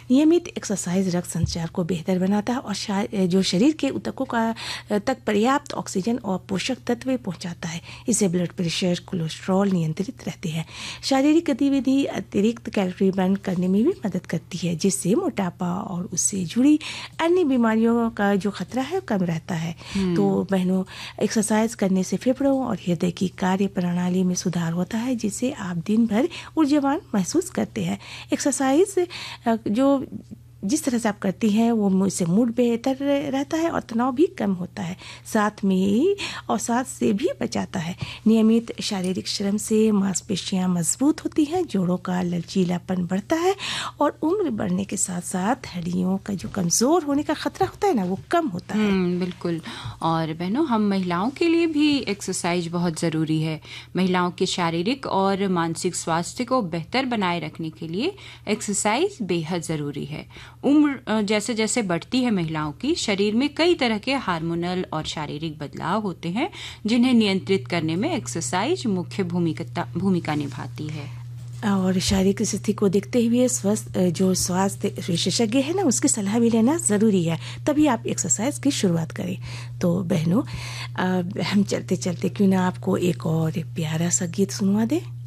नियमित एक्सरसाइज रक्त संचार को बेहतर बनाता है और जो शरीर के ऊतकों तक पर्याप्त ऑक्सीजन और पोषक तत्व पहुंचाता है। इससे ब्लड प्रेशर, कोलेस्ट्रॉल नियंत्रित रहते हैं। शारीरिक गतिविधि अतिरिक्त कैलोरी बर्न करने में भी मदद करती है, जिससे मोटापा और उससे जुड़ी अन्य बीमारियों का जो खतरा है कम रहता है। तो बहनों, एक्सरसाइज करने से फेफड़ों और हृदय की कार्य प्रणाली में सुधार होता है, जिससे आप दिन भर ऊर्जावान महसूस करते हैं। एक्सरसाइज जो जिस तरह से आप करती हैं वो मुझसे मूड बेहतर रहता है और तनाव भी कम होता है, साथ में अवसाद से भी बचाता है। नियमित शारीरिक श्रम से मांसपेशियां मजबूत होती हैं, जोड़ों का लचीलापन बढ़ता है और उम्र बढ़ने के साथ साथ हड्डियों का जो कमज़ोर होने का खतरा होता है ना, वो कम होता है। बिल्कुल। और बहनों, हम महिलाओं के लिए भी एक्सरसाइज बहुत ज़रूरी है। महिलाओं के शारीरिक और मानसिक स्वास्थ्य को बेहतर बनाए रखने के लिए एक्सरसाइज बेहद ज़रूरी है। उम्र जैसे जैसे बढ़ती है महिलाओं की, शरीर में कई तरह के हार्मोनल और शारीरिक बदलाव होते हैं, जिन्हें नियंत्रित करने में एक्सरसाइज मुख्य भूमिका निभाती है। और शारीरिक स्थिति को देखते हुए स्वास्थ्य विशेषज्ञ है ना, उसकी सलाह भी लेना ज़रूरी है, तभी आप एक्सरसाइज की शुरुआत करें। तो बहनों, हम चलते चलते क्यों ना आपको एक और प्यारा सा गीत सुनवा दें।